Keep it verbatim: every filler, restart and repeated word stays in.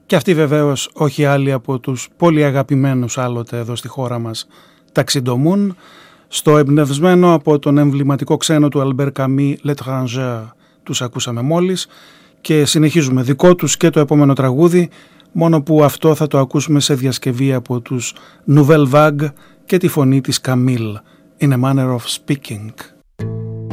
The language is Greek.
Και αυτοί βεβαίως όχι άλλοι από τους πολύ αγαπημένους άλλοτε εδώ στη χώρα μας ταξιντομούν, στο εμπνευσμένο από τον εμβληματικό ξένο του Αλμπέρ Καμί L'Étranger τους ακούσαμε μόλις και συνεχίζουμε δικό τους και το επόμενο τραγούδι, μόνο που αυτό θα το ακούσουμε σε διασκευή από τους Nouvelle Vague και τη φωνή της Camille, In a Manner of Speaking.